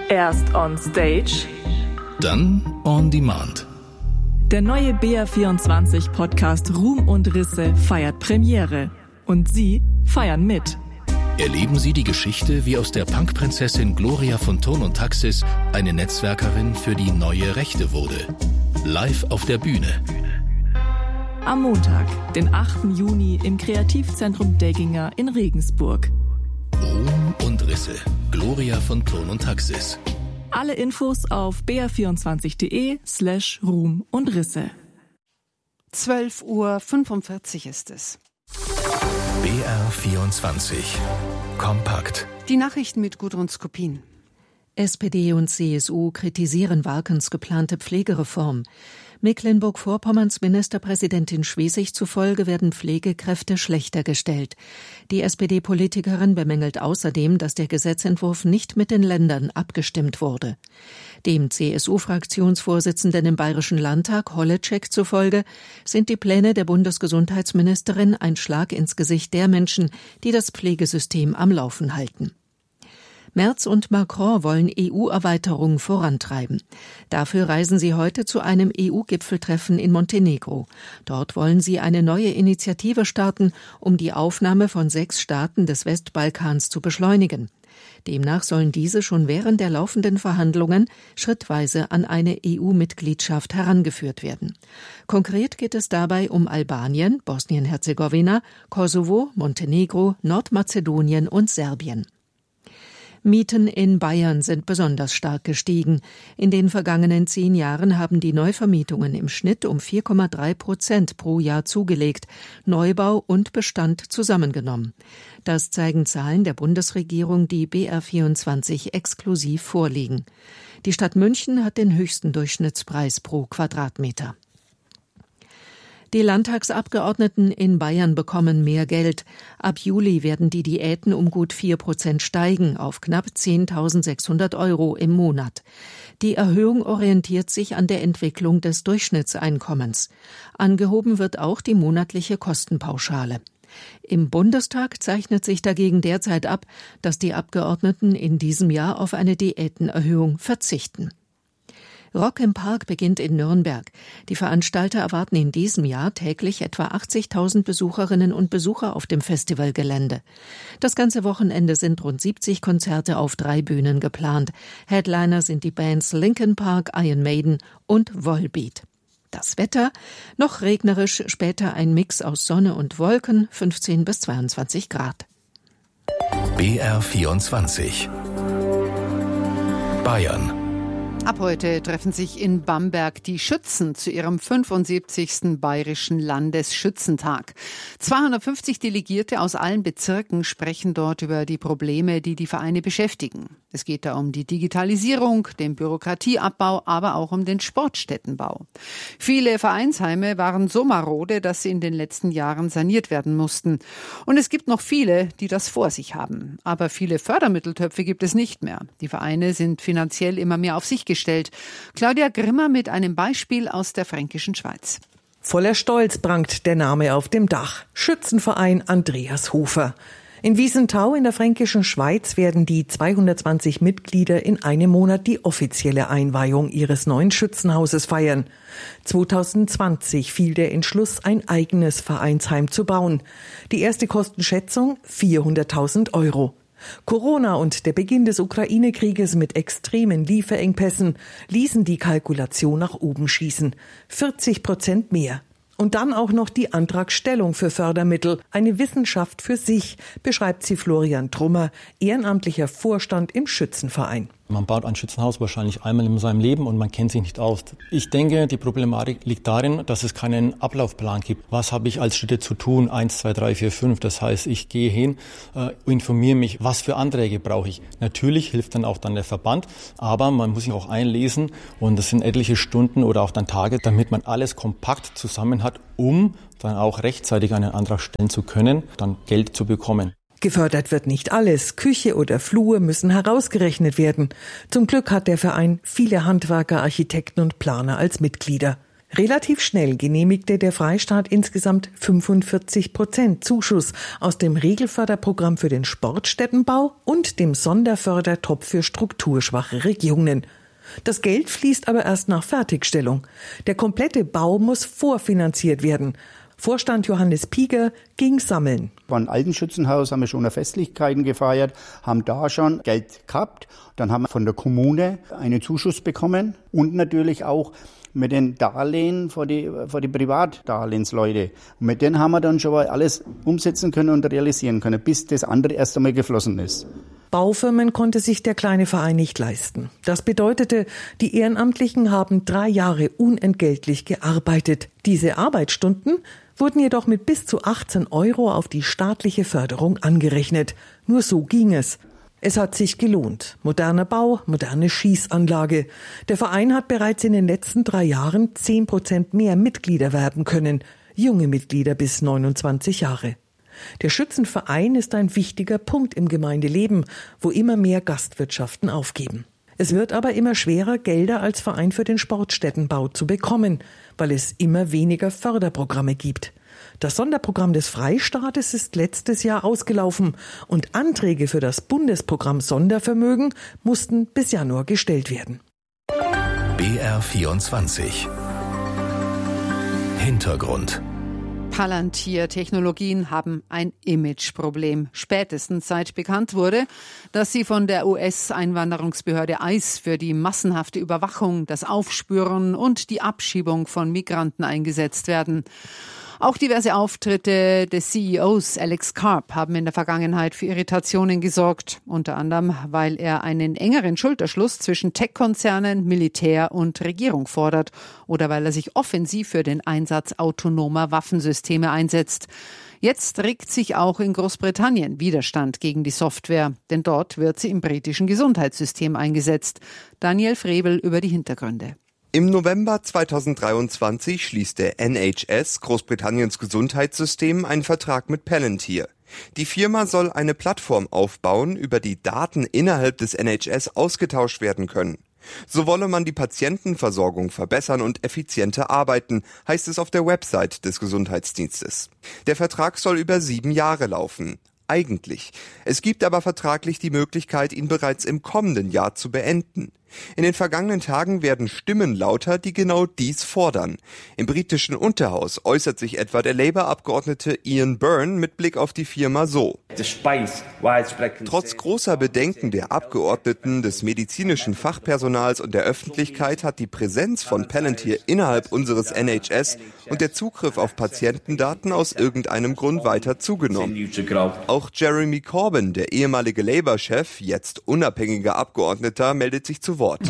Erst on Stage, dann on Demand. Der neue BR24-Podcast Ruhm und Risse feiert Premiere. Und Sie feiern mit. Erleben Sie die Geschichte, wie aus der Punkprinzessin Gloria von Thurn und Taxis eine Netzwerkerin für die neue Rechte wurde. Live auf der Bühne. Am Montag, den 8. Juni im Kreativzentrum Degginger in Regensburg. Ruhm und Risse. Gloria von Thurn und Taxis. Alle Infos auf br24.de/Ruhm und Risse. 12:45 Uhr ist es. BR24 Kompakt. Die Nachrichten mit Gudrun Skopin. SPD und CSU kritisieren Warkens geplante Pflegereform. Mecklenburg-Vorpommerns Ministerpräsidentin Schwesig zufolge werden Pflegekräfte schlechter gestellt. Die SPD-Politikerin bemängelt außerdem, dass der Gesetzentwurf nicht mit den Ländern abgestimmt wurde. Dem CSU-Fraktionsvorsitzenden im Bayerischen Landtag, Holleczek, zufolge sind die Pläne der Bundesgesundheitsministerin ein Schlag ins Gesicht der Menschen, die das Pflegesystem am Laufen halten. Merz und Macron wollen EU-Erweiterung vorantreiben. Dafür reisen sie heute zu einem EU-Gipfeltreffen in Montenegro. Dort wollen sie eine neue Initiative starten, um die Aufnahme von 6 Staaten des Westbalkans zu beschleunigen. Demnach sollen diese schon während der laufenden Verhandlungen schrittweise an eine EU-Mitgliedschaft herangeführt werden. Konkret geht es dabei um Albanien, Bosnien-Herzegowina, Kosovo, Montenegro, Nordmazedonien und Serbien. Mieten in Bayern sind besonders stark gestiegen. In den vergangenen 10 Jahren haben die Neuvermietungen im Schnitt um 4,3% pro Jahr zugelegt, Neubau und Bestand zusammengenommen. Das zeigen Zahlen der Bundesregierung, die BR24 exklusiv vorliegen. Die Stadt München hat den höchsten Durchschnittspreis pro Quadratmeter. Die Landtagsabgeordneten in Bayern bekommen mehr Geld. Ab Juli werden die Diäten um gut 4% steigen auf knapp 10.600 € im Monat. Die Erhöhung orientiert sich an der Entwicklung des Durchschnittseinkommens. Angehoben wird auch die monatliche Kostenpauschale. Im Bundestag zeichnet sich dagegen derzeit ab, dass die Abgeordneten in diesem Jahr auf eine Diätenerhöhung verzichten. Rock im Park beginnt in Nürnberg. Die Veranstalter erwarten in diesem Jahr täglich etwa 80.000 Besucherinnen und Besucher auf dem Festivalgelände. Das ganze Wochenende sind rund 70 Konzerte auf 3 Bühnen geplant. Headliner sind die Bands Linkin Park, Iron Maiden und Volbeat. Das Wetter? Noch regnerisch, später ein Mix aus Sonne und Wolken, 15 bis 22 Grad. BR24 Bayern. Ab heute treffen sich in Bamberg die Schützen zu ihrem 75. Bayerischen Landesschützentag. 250 Delegierte aus allen Bezirken sprechen dort über die Probleme, die die Vereine beschäftigen. Es geht da um die Digitalisierung, den Bürokratieabbau, aber auch um den Sportstättenbau. Viele Vereinsheime waren so marode, dass sie in den letzten Jahren saniert werden mussten. Und es gibt noch viele, die das vor sich haben. Aber viele Fördermitteltöpfe gibt es nicht mehr. Die Vereine sind finanziell immer mehr auf sich gestellt. Claudia Grimmer mit einem Beispiel aus der fränkischen Schweiz. Voller Stolz prangt der Name auf dem Dach. Schützenverein Andreas Hofer. In Wiesenthau in der fränkischen Schweiz werden die 220 Mitglieder in einem Monat die offizielle Einweihung ihres neuen Schützenhauses feiern. 2020 fiel der Entschluss, ein eigenes Vereinsheim zu bauen. Die erste Kostenschätzung 400.000 €. Corona und der Beginn des Ukraine-Krieges mit extremen Lieferengpässen ließen die Kalkulation nach oben schießen. 40% mehr. Und dann auch noch die Antragstellung für Fördermittel. Eine Wissenschaft für sich, beschreibt sie Florian Trummer, ehrenamtlicher Vorstand im Schützenverein. Man baut ein Schützenhaus wahrscheinlich einmal in seinem Leben und man kennt sich nicht aus. Ich denke, die Problematik liegt darin, dass es keinen Ablaufplan gibt. Was habe ich als Schritte zu tun? 1, 2, 3, 4, 5. Das heißt, ich gehe hin, informiere mich, was für Anträge brauche ich. Natürlich hilft dann auch der Verband, aber man muss sich auch einlesen und das sind etliche Stunden oder auch dann Tage, damit man alles kompakt zusammen hat, um dann auch rechtzeitig einen Antrag stellen zu können, dann Geld zu bekommen. Gefördert wird nicht alles. Küche oder Flur müssen herausgerechnet werden. Zum Glück hat der Verein viele Handwerker, Architekten und Planer als Mitglieder. Relativ schnell genehmigte der Freistaat insgesamt 45% Zuschuss aus dem Regelförderprogramm für den Sportstättenbau und dem Sonderfördertopf für strukturschwache Regionen. Das Geld fließt aber erst nach Fertigstellung. Der komplette Bau muss vorfinanziert werden. Vorstand Johannes Pieger ging sammeln. Beim alten Schützenhaus haben wir schon Festlichkeiten gefeiert, haben da schon Geld gehabt. Dann haben wir von der Kommune einen Zuschuss bekommen und natürlich auch mit den Darlehen für die Privatdarlehensleute. Und mit denen haben wir dann schon alles umsetzen können und realisieren können, bis das andere erst einmal geflossen ist. Baufirmen konnte sich der kleine Verein nicht leisten. Das bedeutete, die Ehrenamtlichen haben 3 Jahre unentgeltlich gearbeitet. Diese Arbeitsstunden wurden jedoch mit bis zu 18 € auf die staatliche Förderung angerechnet. Nur so ging es. Es hat sich gelohnt. Moderner Bau, moderne Schießanlage. Der Verein hat bereits in den letzten 3 Jahren 10% mehr Mitglieder werben können. Junge Mitglieder bis 29 Jahre. Der Schützenverein ist ein wichtiger Punkt im Gemeindeleben, wo immer mehr Gastwirtschaften aufgeben. Es wird aber immer schwerer, Gelder als Verein für den Sportstättenbau zu bekommen, weil es immer weniger Förderprogramme gibt. Das Sonderprogramm des Freistaates ist letztes Jahr ausgelaufen und Anträge für das Bundesprogramm Sondervermögen mussten bis Januar gestellt werden. BR24 Hintergrund. Palantir-Technologien haben ein Imageproblem. Spätestens seit bekannt wurde, dass sie von der US-Einwanderungsbehörde ICE für die massenhafte Überwachung, das Aufspüren und die Abschiebung von Migranten eingesetzt werden. Auch diverse Auftritte des CEOs Alex Karp haben in der Vergangenheit für Irritationen gesorgt. Unter anderem, weil er einen engeren Schulterschluss zwischen Tech-Konzernen, Militär und Regierung fordert oder weil er sich offensiv für den Einsatz autonomer Waffensysteme einsetzt. Jetzt regt sich auch in Großbritannien Widerstand gegen die Software, denn dort wird sie im britischen Gesundheitssystem eingesetzt. Daniel Frebel über die Hintergründe. Im November 2023 schließt der NHS, Großbritanniens Gesundheitssystem, einen Vertrag mit Palantir. Die Firma soll eine Plattform aufbauen, über die Daten innerhalb des NHS ausgetauscht werden können. So wolle man die Patientenversorgung verbessern und effizienter arbeiten, heißt es auf der Website des Gesundheitsdienstes. Der Vertrag soll über 7 Jahre laufen. Eigentlich. Es gibt aber vertraglich die Möglichkeit, ihn bereits im kommenden Jahr zu beenden. In den vergangenen Tagen werden Stimmen lauter, die genau dies fordern. Im britischen Unterhaus äußert sich etwa der Labour-Abgeordnete Ian Byrne mit Blick auf die Firma so. Trotz großer Bedenken der Abgeordneten, des medizinischen Fachpersonals und der Öffentlichkeit hat die Präsenz von Palantir innerhalb unseres NHS und der Zugriff auf Patientendaten aus irgendeinem Grund weiter zugenommen. Auch Jeremy Corbyn, der ehemalige Labour-Chef, jetzt unabhängiger Abgeordneter, meldet sich zu Wort.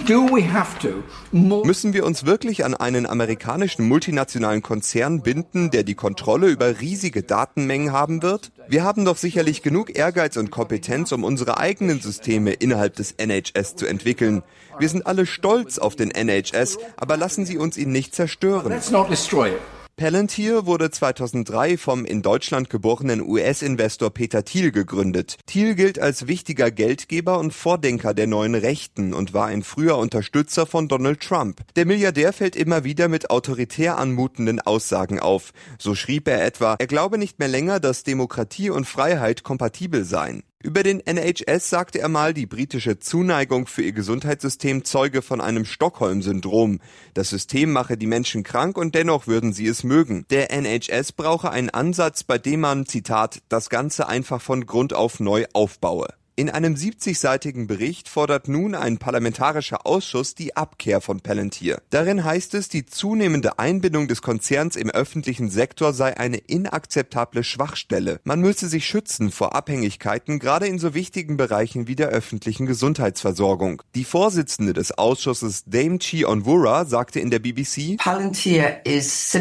Müssen wir uns wirklich an einen amerikanischen multinationalen Konzern binden, der die Kontrolle über riesige Datenmengen haben wird? Wir haben doch sicherlich genug Ehrgeiz und Kompetenz, um unsere eigenen Systeme innerhalb des NHS zu entwickeln. Wir sind alle stolz auf den NHS, aber lassen Sie uns ihn nicht zerstören. Palantir wurde 2003 vom in Deutschland geborenen US-Investor Peter Thiel gegründet. Thiel gilt als wichtiger Geldgeber und Vordenker der neuen Rechten und war ein früher Unterstützer von Donald Trump. Der Milliardär fällt immer wieder mit autoritär anmutenden Aussagen auf. So schrieb er etwa, er glaube nicht mehr länger, dass Demokratie und Freiheit kompatibel seien. Über den NHS sagte er mal, die britische Zuneigung für ihr Gesundheitssystem zeuge von einem Stockholm-Syndrom. Das System mache die Menschen krank und dennoch würden sie es mögen. Der NHS brauche einen Ansatz, bei dem man, Zitat, das Ganze einfach von Grund auf neu aufbaue. In einem 70-seitigen Bericht fordert nun ein parlamentarischer Ausschuss die Abkehr von Palantir. Darin heißt es, die zunehmende Einbindung des Konzerns im öffentlichen Sektor sei eine inakzeptable Schwachstelle. Man müsse sich schützen vor Abhängigkeiten, gerade in so wichtigen Bereichen wie der öffentlichen Gesundheitsversorgung. Die Vorsitzende des Ausschusses Dame-Chi Onwurah sagte in der BBC, Palantir ist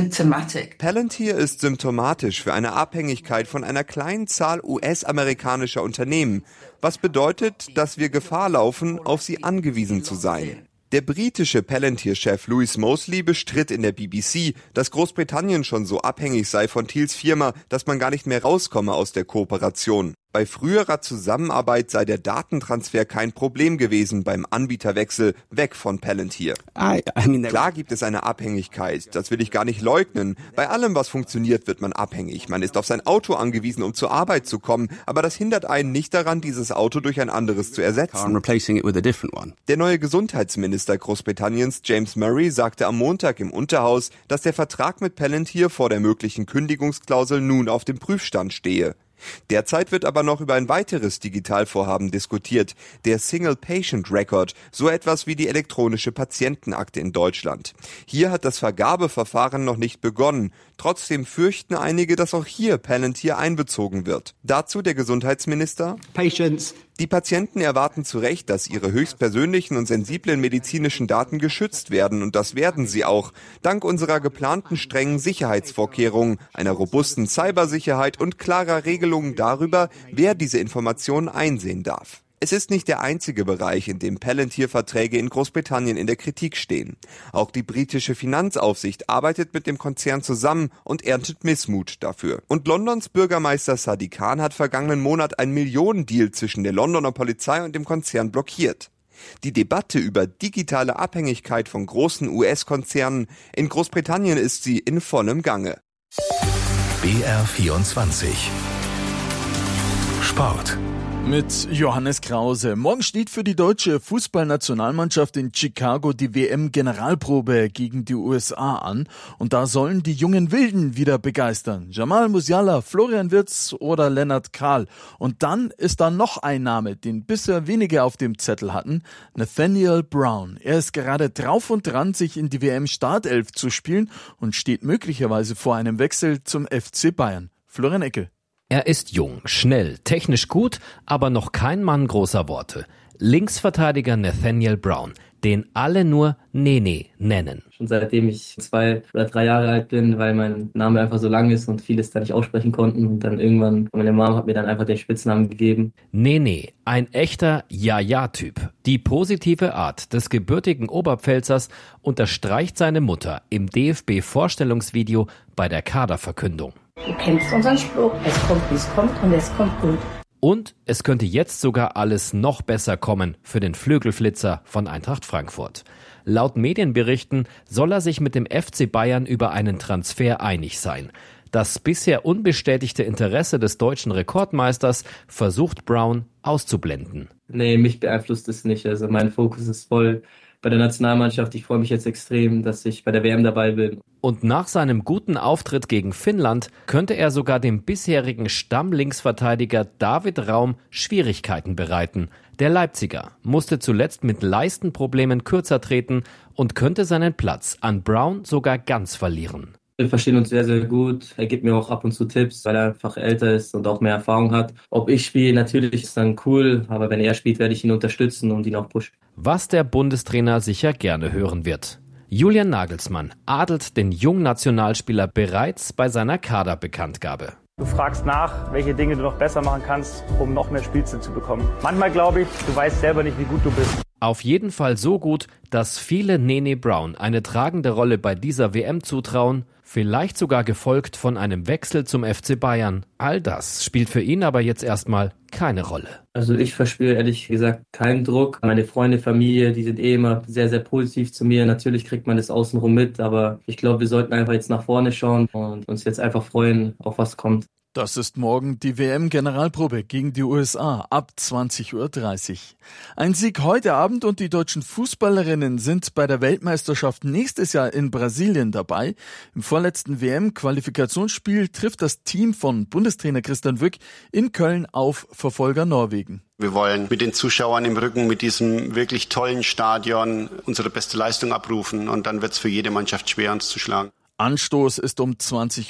symptomatisch für eine Abhängigkeit von einer kleinen Zahl US-amerikanischer Unternehmen, was bedeutet, dass wir Gefahr laufen, auf sie angewiesen zu sein. Der britische Palantir-Chef Louis Mosley bestritt in der BBC, dass Großbritannien schon so abhängig sei von Thiels Firma, dass man gar nicht mehr rauskomme aus der Kooperation. Bei früherer Zusammenarbeit sei der Datentransfer kein Problem gewesen beim Anbieterwechsel weg von Palantir. Klar gibt es eine Abhängigkeit, das will ich gar nicht leugnen. Bei allem, was funktioniert, wird man abhängig. Man ist auf sein Auto angewiesen, um zur Arbeit zu kommen, aber das hindert einen nicht daran, dieses Auto durch ein anderes zu ersetzen. Der neue Gesundheitsminister Großbritanniens, James Murray, sagte am Montag im Unterhaus, dass der Vertrag mit Palantir vor der möglichen Kündigungsklausel nun auf dem Prüfstand stehe. Derzeit wird aber noch über ein weiteres Digitalvorhaben diskutiert, der Single Patient Record, so etwas wie die elektronische Patientenakte in Deutschland. Hier hat das Vergabeverfahren noch nicht begonnen, trotzdem fürchten einige, dass auch hier Palantir einbezogen wird. Dazu der Gesundheitsminister: Die Patienten erwarten zu Recht, dass ihre höchstpersönlichen und sensiblen medizinischen Daten geschützt werden, und das werden sie auch, dank unserer geplanten strengen Sicherheitsvorkehrungen, einer robusten Cybersicherheit und klarer Regelungen darüber, wer diese Informationen einsehen darf. Es ist nicht der einzige Bereich, in dem Palantir-Verträge in Großbritannien in der Kritik stehen. Auch die britische Finanzaufsicht arbeitet mit dem Konzern zusammen und erntet Missmut dafür. Und Londons Bürgermeister Sadiq Khan hat vergangenen Monat einen Millionendeal zwischen der Londoner Polizei und dem Konzern blockiert. Die Debatte über digitale Abhängigkeit von großen US-Konzernen in Großbritannien ist sie in vollem Gange. BR24 Sport. Mit Johannes Krause. Morgen steht für die deutsche Fußballnationalmannschaft in Chicago die WM-Generalprobe gegen die USA an. Und da sollen die jungen Wilden wieder begeistern. Jamal Musiala, Florian Wirtz oder Lennart Kahl. Und dann ist da noch ein Name, den bisher wenige auf dem Zettel hatten: Nathaniel Brown. Er ist gerade drauf und dran, sich in die WM-Startelf zu spielen und steht möglicherweise vor einem Wechsel zum FC Bayern. Florian Eckel. Er ist jung, schnell, technisch gut, aber noch kein Mann großer Worte. Linksverteidiger Nathaniel Brown, den alle nur Nene nennen. Schon seitdem ich 2 oder 3 Jahre alt bin, weil mein Name einfach so lang ist und vieles da nicht aussprechen konnten. Und dann irgendwann, meine Mom hat mir dann einfach den Spitznamen gegeben. Nene, ein echter Ja-Ja-Typ. Die positive Art des gebürtigen Oberpfälzers unterstreicht seine Mutter im DFB-Vorstellungsvideo bei der Kaderverkündung. Du kennst unseren Spruch, es kommt, wie es kommt und es kommt gut. Und es könnte jetzt sogar alles noch besser kommen für den Flügelflitzer von Eintracht Frankfurt. Laut Medienberichten soll er sich mit dem FC Bayern über einen Transfer einig sein. Das bisher unbestätigte Interesse des deutschen Rekordmeisters versucht Brown auszublenden. Nee, mich beeinflusst es nicht. Also mein Fokus ist voll bei der Nationalmannschaft. Ich freue mich jetzt extrem, dass ich bei der WM dabei bin. Und nach seinem guten Auftritt gegen Finnland könnte er sogar dem bisherigen Stammlinksverteidiger David Raum Schwierigkeiten bereiten. Der Leipziger musste zuletzt mit Leistenproblemen kürzer treten und könnte seinen Platz an Brown sogar ganz verlieren. Wir verstehen uns sehr, sehr gut. Er gibt mir auch ab und zu Tipps, weil er einfach älter ist und auch mehr Erfahrung hat. Ob ich spiele, natürlich ist dann cool, aber wenn er spielt, werde ich ihn unterstützen und ihn auch pushen. Was der Bundestrainer sicher gerne hören wird. Julian Nagelsmann adelt den jungen Nationalspieler bereits bei seiner Kaderbekanntgabe. Du fragst nach, welche Dinge du noch besser machen kannst, um noch mehr Spielzeit zu bekommen. Manchmal glaube ich, du weißt selber nicht, wie gut du bist. Auf jeden Fall so gut, dass viele Nene Brown eine tragende Rolle bei dieser WM zutrauen, vielleicht sogar gefolgt von einem Wechsel zum FC Bayern. All das spielt für ihn aber jetzt erstmal keine Rolle. Also ich verspüre ehrlich gesagt keinen Druck. Meine Freunde, Familie, die sind immer sehr, sehr positiv zu mir. Natürlich kriegt man das außenrum mit, aber ich glaube, wir sollten einfach jetzt nach vorne schauen und uns jetzt einfach freuen, auf was kommt. Das ist morgen die WM-Generalprobe gegen die USA ab 20:30 Uhr. Ein Sieg heute Abend und die deutschen Fußballerinnen sind bei der Weltmeisterschaft nächstes Jahr in Brasilien dabei. Im vorletzten WM-Qualifikationsspiel trifft das Team von Bundestrainer Christian Wück in Köln auf Verfolger Norwegen. Wir wollen mit den Zuschauern im Rücken, mit diesem wirklich tollen Stadion unsere beste Leistung abrufen und dann wird es für jede Mannschaft schwer, uns zu schlagen. Anstoß ist um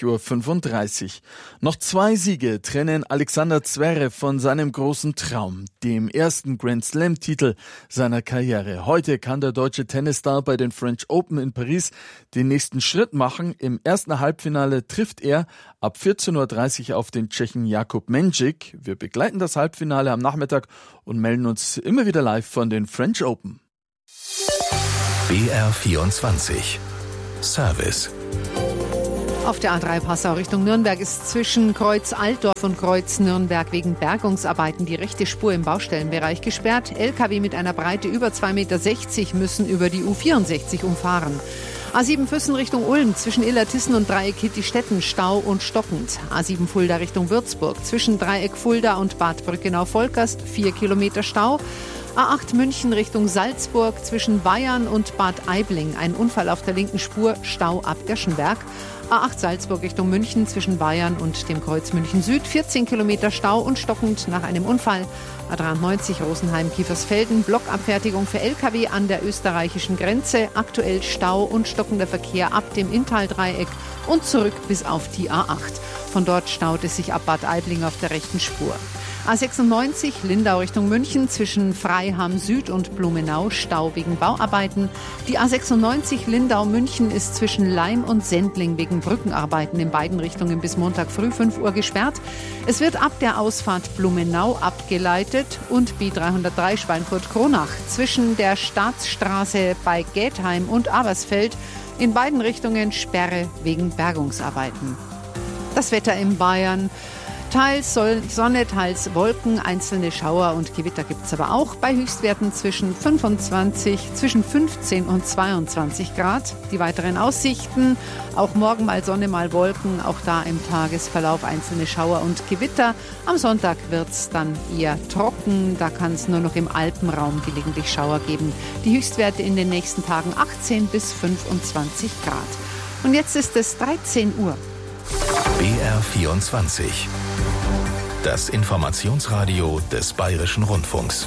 20:35 Uhr. Noch 2 Siege trennen Alexander Zverev von seinem großen Traum, dem ersten Grand-Slam-Titel seiner Karriere. Heute kann der deutsche Tennisstar bei den French Open in Paris den nächsten Schritt machen. Im ersten Halbfinale trifft er ab 14:30 Uhr auf den Tschechen Jakub Mendžić. Wir begleiten das Halbfinale am Nachmittag und melden uns immer wieder live von den French Open. BR24 Service. Auf der A3 Passau Richtung Nürnberg ist zwischen Kreuz Altdorf und Kreuz Nürnberg wegen Bergungsarbeiten die rechte Spur im Baustellenbereich gesperrt. LKW mit einer Breite über 2,60 Meter müssen über die U64 umfahren. A7 Füssen Richtung Ulm zwischen Illertissen und Dreieck Hittistetten Stau und stockend. A7 Fulda Richtung Würzburg zwischen Dreieck Fulda und Bad Brückenau-Volkers 4 Kilometer Stau. A8 München Richtung Salzburg zwischen Bayern und Bad Aibling. Ein Unfall auf der linken Spur, Stau ab Irschenberg. A8 Salzburg Richtung München zwischen Bayern und dem Kreuz München Süd. 14 Kilometer Stau und stockend nach einem Unfall. A93 Rosenheim-Kiefersfelden. Blockabfertigung für Lkw an der österreichischen Grenze. Aktuell Stau und stockender Verkehr ab dem Inntaldreieck und zurück bis auf die A8. Von dort staut es sich ab Bad Aibling auf der rechten Spur. A96 Lindau Richtung München zwischen Freiham Süd und Blumenau Stau wegen Bauarbeiten. Die A96 Lindau München ist zwischen Laim und Sendling wegen Brückenarbeiten in beiden Richtungen bis Montag früh 5 Uhr gesperrt. Es wird ab der Ausfahrt Blumenau abgeleitet und B303 Schweinfurt-Kronach zwischen der Staatsstraße bei Getheim und Abersfeld in beiden Richtungen Sperre wegen Bergungsarbeiten. Das Wetter in Bayern. Teils Sonne, teils Wolken, einzelne Schauer und Gewitter gibt es aber auch bei Höchstwerten zwischen 15 und 22 Grad. Die weiteren Aussichten, auch morgen mal Sonne, mal Wolken, auch da im Tagesverlauf einzelne Schauer und Gewitter. Am Sonntag wird es dann eher trocken, da kann es nur noch im Alpenraum gelegentlich Schauer geben. Die Höchstwerte in den nächsten Tagen 18 bis 25 Grad. Und jetzt ist es 13 Uhr. BR24. Das Informationsradio des Bayerischen Rundfunks.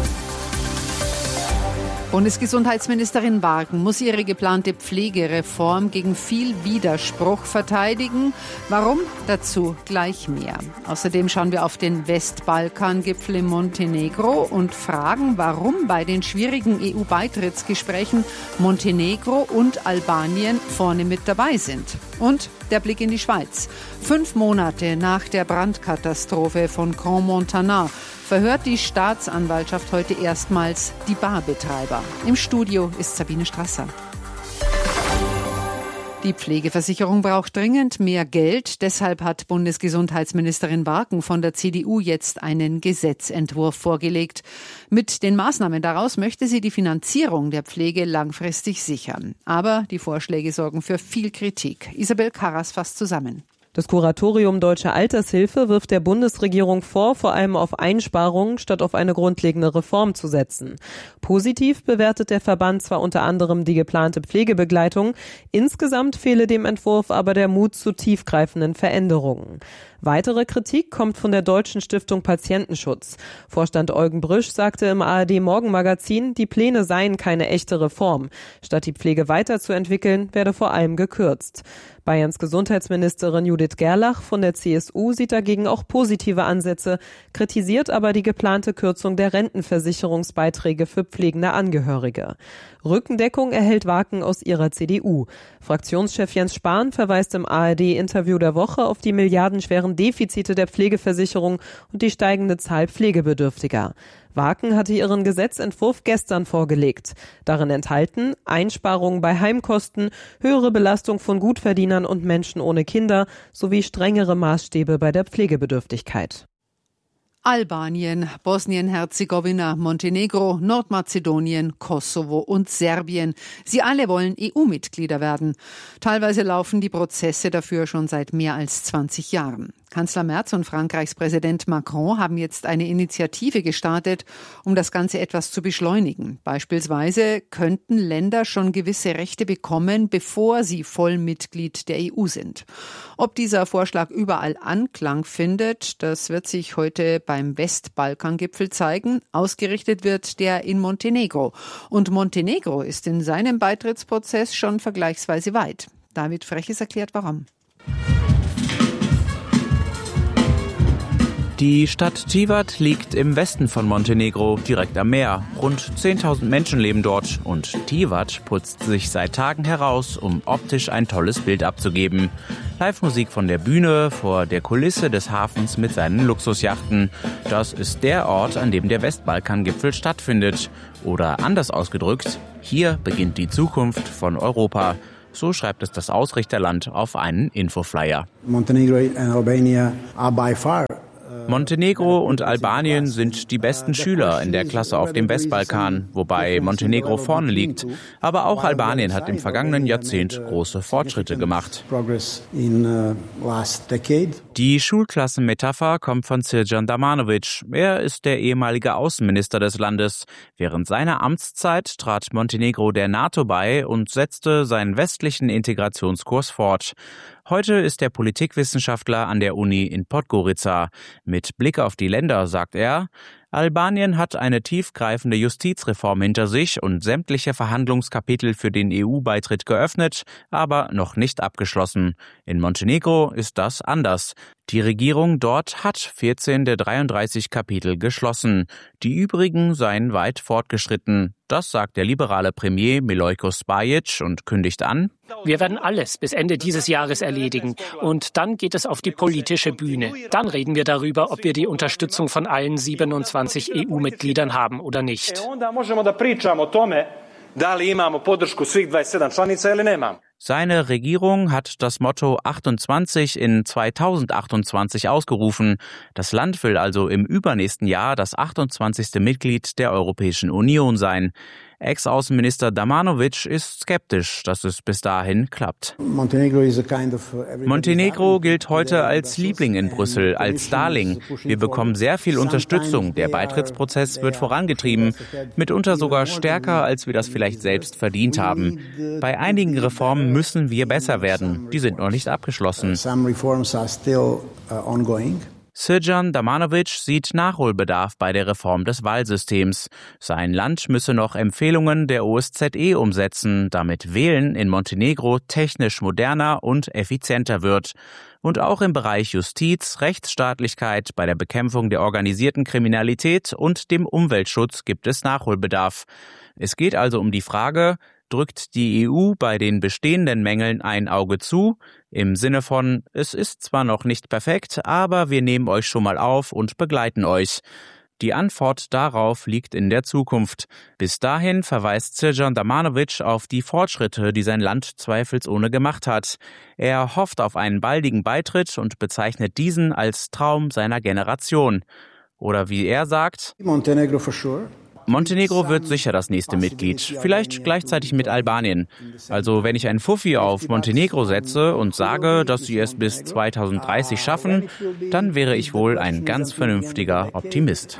Bundesgesundheitsministerin Barken muss ihre geplante Pflegereform gegen viel Widerspruch verteidigen. Warum? Dazu gleich mehr. Außerdem schauen wir auf den Westbalkan-Gipfel in Montenegro und fragen, warum bei den schwierigen EU-Beitrittsgesprächen Montenegro und Albanien vorne mit dabei sind. Und der Blick in die Schweiz. 5 Monate nach der Brandkatastrophe von Crans-Montana verhört die Staatsanwaltschaft heute erstmals die Barbetreiber. Im Studio ist Sabine Strasser. Die Pflegeversicherung braucht dringend mehr Geld. Deshalb hat Bundesgesundheitsministerin Barken von der CDU jetzt einen Gesetzentwurf vorgelegt. Mit den Maßnahmen daraus möchte sie die Finanzierung der Pflege langfristig sichern. Aber die Vorschläge sorgen für viel Kritik. Isabel Karras fasst zusammen. Das Kuratorium Deutsche Altershilfe wirft der Bundesregierung vor allem auf Einsparungen statt auf eine grundlegende Reform zu setzen. Positiv bewertet der Verband zwar unter anderem die geplante Pflegebegleitung, insgesamt fehle dem Entwurf aber der Mut zu tiefgreifenden Veränderungen. Weitere Kritik kommt von der Deutschen Stiftung Patientenschutz. Vorstand Eugen Brüsch sagte im ARD-Morgenmagazin, die Pläne seien keine echte Reform. Statt die Pflege weiterzuentwickeln, werde vor allem gekürzt. Bayerns Gesundheitsministerin Judith Gerlach von der CSU sieht dagegen auch positive Ansätze, kritisiert aber die geplante Kürzung der Rentenversicherungsbeiträge für pflegende Angehörige. Rückendeckung erhält Barken aus ihrer CDU. Fraktionschef Jens Spahn verweist im ARD-Interview der Woche auf die milliardenschweren Defizite der Pflegeversicherung und die steigende Zahl Pflegebedürftiger. Barken hatte ihren Gesetzentwurf gestern vorgelegt. Darin enthalten Einsparungen bei Heimkosten, höhere Belastung von Gutverdienern und Menschen ohne Kinder sowie strengere Maßstäbe bei der Pflegebedürftigkeit. Albanien, Bosnien-Herzegowina, Montenegro, Nordmazedonien, Kosovo und Serbien. Sie alle wollen EU-Mitglieder werden. Teilweise laufen die Prozesse dafür schon seit mehr als 20 Jahren. Kanzler Merz und Frankreichs Präsident Macron haben jetzt eine Initiative gestartet, um das Ganze etwas zu beschleunigen. Beispielsweise könnten Länder schon gewisse Rechte bekommen, bevor sie Vollmitglied der EU sind. Ob dieser Vorschlag überall Anklang findet, das wird sich heute beim Westbalkan-Gipfel zeigen. Ausgerichtet wird der in Montenegro. Und Montenegro ist in seinem Beitrittsprozess schon vergleichsweise weit. David Freches erklärt, warum. Die Stadt Tivat liegt im Westen von Montenegro, direkt am Meer. Rund 10.000 Menschen leben dort und Tivat putzt sich seit Tagen heraus, um optisch ein tolles Bild abzugeben. Live-Musik von der Bühne vor der Kulisse des Hafens mit seinen Luxusjachten. Das ist der Ort, an dem der Westbalkan-Gipfel stattfindet. Oder anders ausgedrückt, hier beginnt die Zukunft von Europa. So schreibt es das Ausrichterland auf einen Infoflyer. Montenegro and Albania are by far Montenegro und Albanien sind die besten Schüler in der Klasse auf dem Westbalkan, wobei Montenegro vorne liegt. Aber auch Albanien hat im vergangenen Jahrzehnt große Fortschritte gemacht. Die Schulklassenmetapher kommt von Srdjan Damjanovic. Er ist der ehemalige Außenminister des Landes. Während seiner Amtszeit trat Montenegro der NATO bei und setzte seinen westlichen Integrationskurs fort. Heute ist er Politikwissenschaftler an der Uni in Podgorica. Mit Blick auf die Länder sagt er, Albanien hat eine tiefgreifende Justizreform hinter sich und sämtliche Verhandlungskapitel für den EU-Beitritt geöffnet, aber noch nicht abgeschlossen. In Montenegro ist das anders. Die Regierung dort hat 14 der 33 Kapitel geschlossen. Die übrigen seien weit fortgeschritten. Das sagt der liberale Premier Milojko Spajic und kündigt an: Wir werden alles bis Ende dieses Jahres erledigen. Und dann geht es auf die politische Bühne. Dann reden wir darüber, ob wir die Unterstützung von allen 27 EU-Mitgliedern haben oder nicht. Seine Regierung hat das Motto 28 in 2028 ausgerufen. Das Land will also im übernächsten Jahr das 28. Mitglied der Europäischen Union sein. Ex-Außenminister Damjanovic ist skeptisch, dass es bis dahin klappt. Montenegro gilt heute als Liebling in Brüssel, als Darling. Wir bekommen sehr viel Unterstützung. Der Beitrittsprozess wird vorangetrieben, mitunter sogar stärker, als wir das vielleicht selbst verdient haben. Bei einigen Reformen müssen wir besser werden. Die sind noch nicht abgeschlossen. Srdjan Damjanovic sieht Nachholbedarf bei der Reform des Wahlsystems. Sein Land müsse noch Empfehlungen der OSZE umsetzen, damit Wählen in Montenegro technisch moderner und effizienter wird. Und auch im Bereich Justiz, Rechtsstaatlichkeit, bei der Bekämpfung der organisierten Kriminalität und dem Umweltschutz gibt es Nachholbedarf. Es geht also um die Frage: Drückt die EU bei den bestehenden Mängeln ein Auge zu? Im Sinne von, es ist zwar noch nicht perfekt, aber wir nehmen euch schon mal auf und begleiten euch. Die Antwort darauf liegt in der Zukunft. Bis dahin verweist Srdjan Damjanovic auf die Fortschritte, die sein Land zweifelsohne gemacht hat. Er hofft auf einen baldigen Beitritt und bezeichnet diesen als Traum seiner Generation. Oder wie er sagt: Montenegro wird sicher das nächste Mitglied, vielleicht gleichzeitig mit Albanien. Also wenn ich einen Fuffi auf Montenegro setze und sage, dass sie es bis 2030 schaffen, dann wäre ich wohl ein ganz vernünftiger Optimist.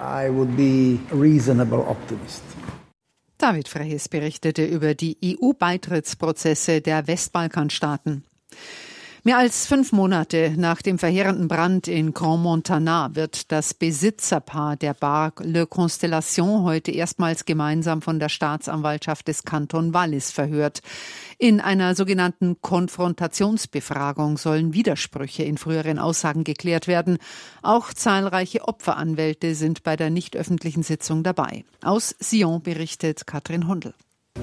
David Freyes berichtete über die EU-Beitrittsprozesse der Westbalkanstaaten. Mehr als 5 Monate nach dem verheerenden Brand in Grand Montana wird das Besitzerpaar der Bar Le Constellation heute erstmals gemeinsam von der Staatsanwaltschaft des Kanton Wallis verhört. In einer sogenannten Konfrontationsbefragung sollen Widersprüche in früheren Aussagen geklärt werden. Auch zahlreiche Opferanwälte sind bei der nicht öffentlichen Sitzung dabei. Aus Sion berichtet Katrin Hundel.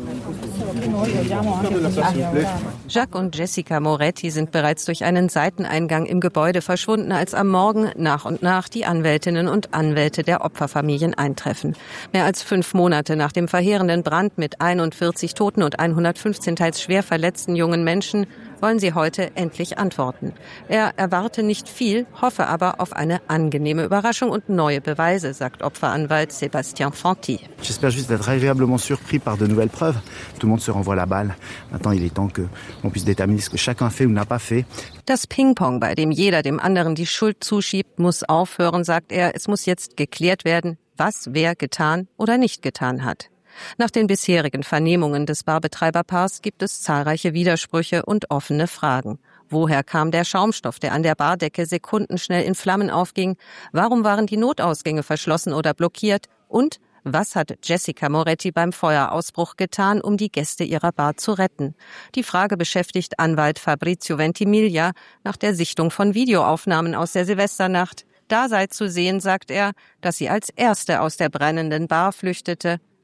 Jacques und Jessica Moretti sind bereits durch einen Seiteneingang im Gebäude verschwunden, als am Morgen nach und nach die Anwältinnen und Anwälte der Opferfamilien eintreffen. Mehr als 5 Monate nach dem verheerenden Brand mit 41 Toten und 115 teils schwer verletzten jungen Menschen wollen sie heute endlich antworten. Er erwarte nicht viel, hoffe aber auf eine angenehme Überraschung und neue Beweise, sagt Opferanwalt Sébastien Fanti. J'espère juste être agréablement surpris par de nouvelles preuves. Tout le monde se renvoie la balle. Maintenant, il est temps que l'on puisse déterminer ce que chacun fait ou n'a pas fait. Das Ping-Pong, bei dem jeder dem anderen die Schuld zuschiebt, muss aufhören, sagt er. Es muss jetzt geklärt werden, was wer getan oder nicht getan hat. Nach den bisherigen Vernehmungen des Barbetreiberpaars gibt es zahlreiche Widersprüche und offene Fragen. Woher kam der Schaumstoff, der an der Bardecke sekundenschnell in Flammen aufging? Warum waren die Notausgänge verschlossen oder blockiert? Und was hat Jessica Moretti beim Feuerausbruch getan, um die Gäste ihrer Bar zu retten? Die Frage beschäftigt Anwalt Fabrizio Ventimiglia nach der Sichtung von Videoaufnahmen aus der Silvesternacht. Da sei zu sehen, sagt er, dass sie als Erste aus der brennenden Bar flüchtete,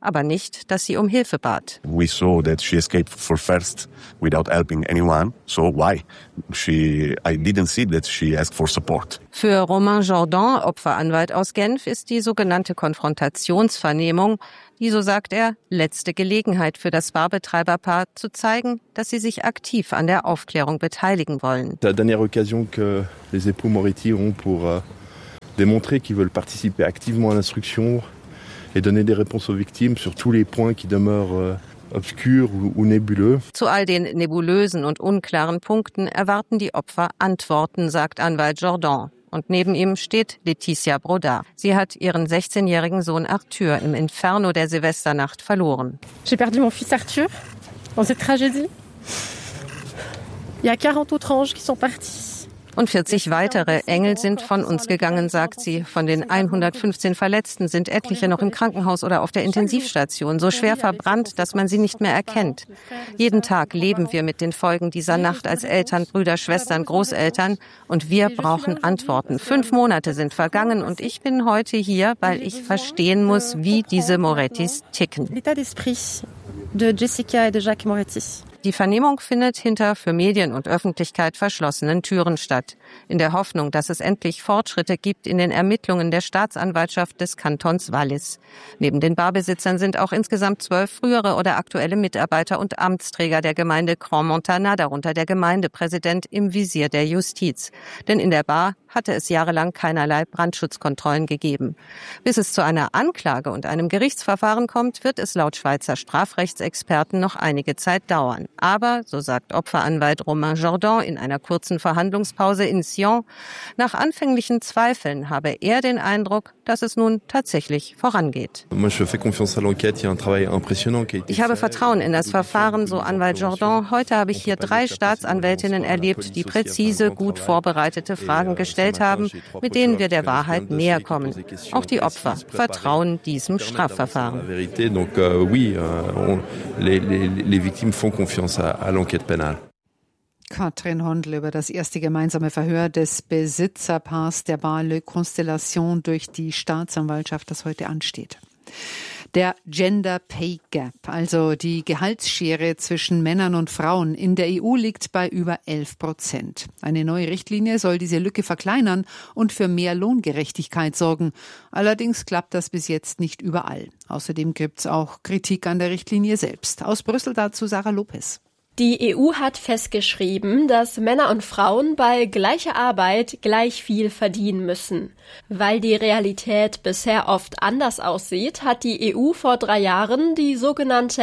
aber nicht, dass sie um Hilfe bat. We saw that she escaped for first without helping anyone. So why? I didn't see that she asked for support. Für Romain Jordan, Opferanwalt aus Genf, ist die sogenannte Konfrontationsvernehmung die, so sagt er, letzte Gelegenheit für das Barbetreiberpaar zu zeigen, dass sie sich aktiv an der Aufklärung beteiligen wollen. La dernière occasion que les époux Moretti auront pour démontrer qu'ils veulent participer activement à l'instruction et donner des réponses aux victimes sur tous les points qui demeurent obscurs ou nébuleux. Zu all den nebulösen und unklaren Punkten erwarten die Opfer Antworten, sagt Anwalt Jordan. Und neben ihm steht Laetitia Brodard. Sie hat ihren 16-jährigen Sohn Arthur im Inferno der Silvesternacht verloren. J'ai perdu mon fils Arthur dans cette tragédie. Il y a 40 autres anges qui sont partis. Und 40 weitere Engel sind von uns gegangen, sagt sie. Von den 115 Verletzten sind etliche noch im Krankenhaus oder auf der Intensivstation, so schwer verbrannt, dass man sie nicht mehr erkennt. Jeden Tag leben wir mit den Folgen dieser Nacht als Eltern, Brüder, Schwestern, Großeltern. Und wir brauchen Antworten. 5 Monate sind vergangen und ich bin heute hier, weil ich verstehen muss, wie diese Morettis ticken. L'état d'esprit de Jessica et de Jacques Moretti. Die Vernehmung findet hinter für Medien und Öffentlichkeit verschlossenen Türen statt, in der Hoffnung, dass es endlich Fortschritte gibt in den Ermittlungen der Staatsanwaltschaft des Kantons Wallis. Neben den Barbesitzern sind auch insgesamt 12 frühere oder aktuelle Mitarbeiter und Amtsträger der Gemeinde Grand Montana, darunter der Gemeindepräsident, im Visier der Justiz. Denn in der Bar hatte es jahrelang keinerlei Brandschutzkontrollen gegeben. Bis es zu einer Anklage und einem Gerichtsverfahren kommt, wird es laut Schweizer Strafrechtsexperten noch einige Zeit dauern. Aber, so sagt Opferanwalt Romain Jordan in einer kurzen Verhandlungspause in Sion, nach anfänglichen Zweifeln habe er den Eindruck, dass es nun tatsächlich vorangeht. Ich habe Vertrauen in das Verfahren, so Anwalt Jordan. Heute habe ich hier 3 Staatsanwältinnen erlebt, die präzise, gut vorbereitete Fragen gestellt haben, mit denen wir der Wahrheit näher kommen. Auch die Opfer vertrauen diesem Strafverfahren. Katrin Hondl über das erste gemeinsame Verhör des Besitzerpaars der Bar Le Constellation durch die Staatsanwaltschaft, das heute ansteht. Der Gender Pay Gap, also die Gehaltsschere zwischen Männern und Frauen in der EU, liegt bei über 11%. Eine neue Richtlinie soll diese Lücke verkleinern und für mehr Lohngerechtigkeit sorgen. Allerdings klappt das bis jetzt nicht überall. Außerdem gibt es auch Kritik an der Richtlinie selbst. Aus Brüssel dazu Sarah Lopez. Die EU hat festgeschrieben, dass Männer und Frauen bei gleicher Arbeit gleich viel verdienen müssen. Weil die Realität bisher oft anders aussieht, hat die EU vor 3 Jahren die sogenannte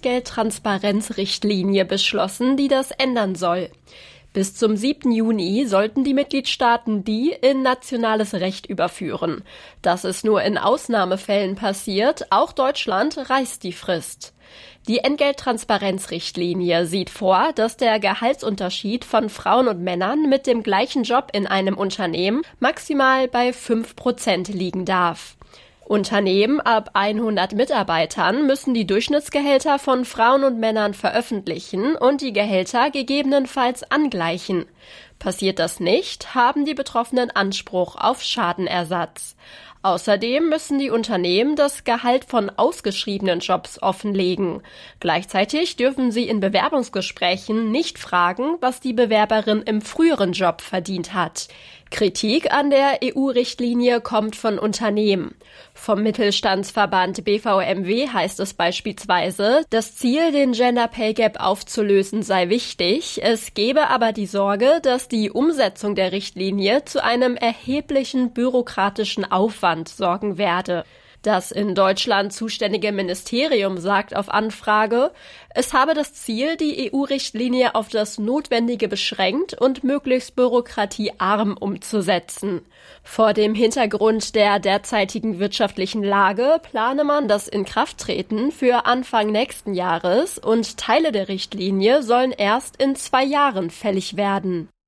Entgelttransparenzrichtlinie beschlossen, die das ändern soll. Bis zum 7. Juni sollten die Mitgliedstaaten die in nationales Recht überführen. Dass es nur in Ausnahmefällen passiert, auch Deutschland reißt die Frist. Die Entgelttransparenzrichtlinie sieht vor, dass der Gehaltsunterschied von Frauen und Männern mit dem gleichen Job in einem Unternehmen maximal bei 5% liegen darf. Unternehmen ab 100 Mitarbeitern müssen die Durchschnittsgehälter von Frauen und Männern veröffentlichen und die Gehälter gegebenenfalls angleichen. Passiert das nicht, haben die Betroffenen Anspruch auf Schadenersatz. Außerdem müssen die Unternehmen das Gehalt von ausgeschriebenen Jobs offenlegen. Gleichzeitig dürfen sie in Bewerbungsgesprächen nicht fragen, was die Bewerberin im früheren Job verdient hat. Kritik an der EU-Richtlinie kommt von Unternehmen. Vom Mittelstandsverband BVMW heißt es beispielsweise, das Ziel, den Gender Pay Gap aufzulösen, sei wichtig. Es gebe aber die Sorge, dass die Umsetzung der Richtlinie zu einem erheblichen bürokratischen Aufwand sorgen werde. Das in Deutschland zuständige Ministerium sagt auf Anfrage, es habe das Ziel, die EU-Richtlinie auf das Notwendige beschränkt und möglichst bürokratiearm umzusetzen. Vor dem Hintergrund der derzeitigen wirtschaftlichen Lage plane man das Inkrafttreten für Anfang nächsten Jahres und Teile der Richtlinie sollen erst in 2 Jahren fällig werden.